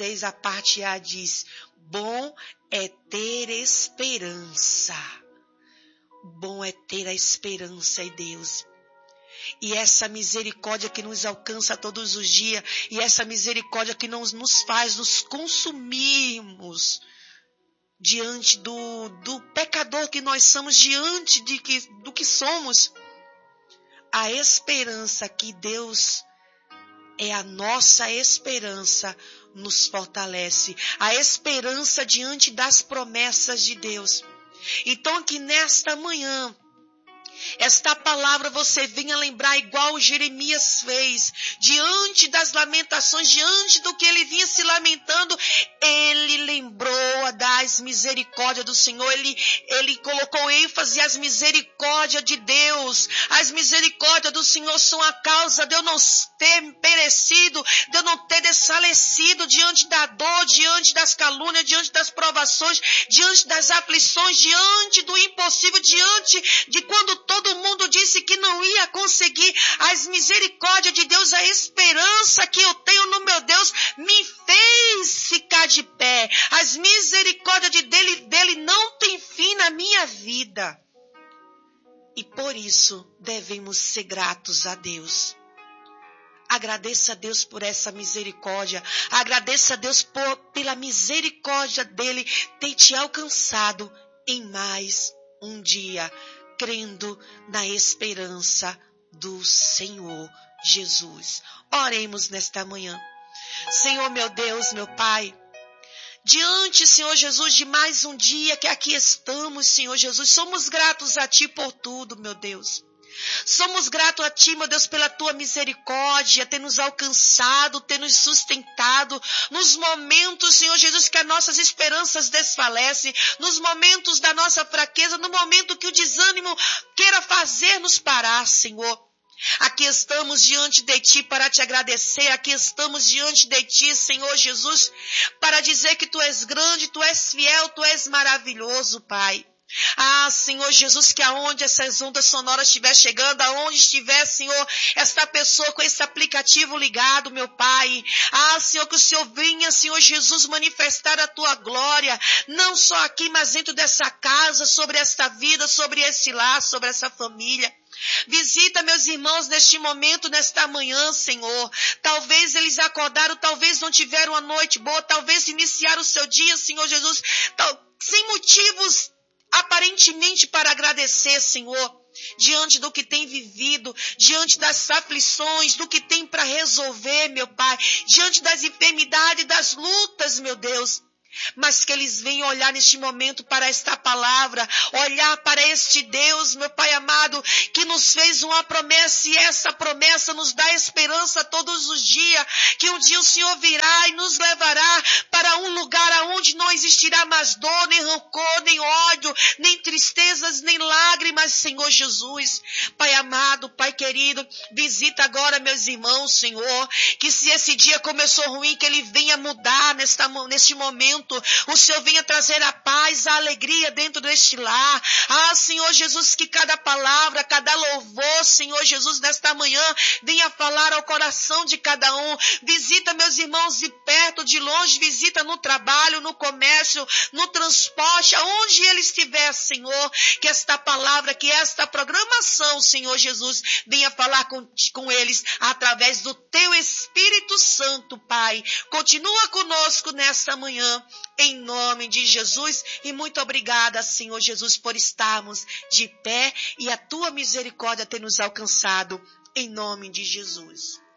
16, a parte A diz: bom é ter esperança. Bom é ter a esperança em Deus. E essa misericórdia que nos alcança todos os dias, e essa misericórdia que não nos faz nos consumirmos diante do pecador que nós somos, diante do que somos. A esperança que Deus é a nossa esperança, nos fortalece. A esperança diante das promessas de Deus. Então que nesta manhã, esta palavra você venha lembrar igual Jeremias fez, diante das lamentações, diante do que ele vinha se lamentando, ele lembrou das misericórdias do Senhor, ele colocou ênfase às misericórdias de Deus. As misericórdias do Senhor são a causa de eu não ter perecido, de eu não ter desfalecido diante da dor, diante das calúnias, diante das provações, diante das aflições, diante do impossível, diante de quando todo mundo disse que não ia conseguir. As misericórdias de Deus, a esperança que eu tenho no meu Deus, me fez ficar de pé. As misericórdias dele não tem fim na minha vida. E por isso devemos ser gratos a Deus. Agradeça a Deus por essa misericórdia. Agradeça a Deus pela misericórdia dele ter te alcançado em mais um dia, crendo na esperança do Senhor Jesus. Oremos nesta manhã. Senhor, meu Deus, meu Pai, diante, Senhor Jesus, de mais um dia que aqui estamos, Senhor Jesus, somos gratos a Ti por tudo, meu Deus. Somos gratos a Ti, meu Deus, pela Tua misericórdia, ter nos alcançado, ter nos sustentado, nos momentos, Senhor Jesus, que as nossas esperanças desfalecem, nos momentos da nossa fraqueza, no momento que o desânimo queira fazer-nos parar, Senhor. Aqui estamos diante de Ti para Te agradecer, aqui estamos diante de Ti, Senhor Jesus, para dizer que Tu és grande, Tu és fiel, Tu és maravilhoso, Pai. Ah, Senhor Jesus, que aonde essas ondas sonoras estiver chegando, aonde estiver, Senhor, esta pessoa com esse aplicativo ligado, meu Pai. Ah, Senhor, que o Senhor venha, Senhor Jesus, manifestar a Tua glória, não só aqui, mas dentro dessa casa, sobre esta vida, sobre esse lar, sobre essa família. Visita meus irmãos neste momento, nesta manhã, Senhor. Talvez eles acordaram, talvez não tiveram uma noite boa, talvez iniciaram o seu dia, Senhor Jesus, sem motivos aparentemente para agradecer, Senhor, diante do que tem vivido, diante das aflições, do que tem para resolver, meu Pai, diante das enfermidades, das lutas, meu Deus. Mas que eles venham olhar neste momento para esta palavra, olhar para este Deus, meu Pai amado, que nos fez uma promessa e essa promessa nos dá esperança todos os dias, que um dia o Senhor virá e nos levará para um lugar aonde não existirá mais dor, nem rancor, nem ódio, nem tristezas, nem lágrimas, Senhor Jesus. Pai amado, Pai querido, visita agora meus irmãos, Senhor, que se esse dia começou ruim, que ele venha mudar neste momento. O Senhor venha trazer a paz, a alegria dentro deste lar. Ah, Senhor Jesus, que cada palavra, cada louvor, Senhor Jesus, nesta manhã, venha falar ao coração de cada um. Visita meus irmãos de perto, de longe, visita no trabalho, no comércio, no transporte, aonde ele estiver, Senhor. Que esta palavra, que esta programação, Senhor Jesus, venha falar com eles através do Teu Espírito Santo, Pai. Continua conosco nesta manhã, em nome de Jesus, e muito obrigada, Senhor Jesus, por estarmos de pé e a Tua misericórdia ter nos alcançado, em nome de Jesus.